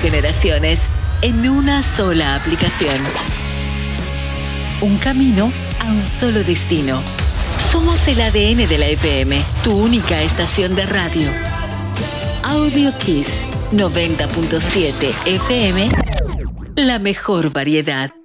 generaciones en una sola aplicación. Un camino a un solo destino. Somos el ADN de la FM, tu única estación de radio. Audio Kiss 90.7 FM, la mejor variedad.